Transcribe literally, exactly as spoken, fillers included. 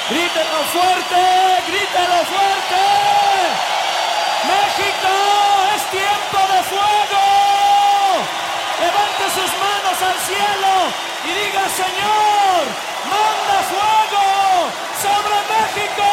Grítelo fuerte, grítelo fuerte. México, es tiempo de fuego. Levante sus manos al cielo y diga: Señor, manda fuego sobre México.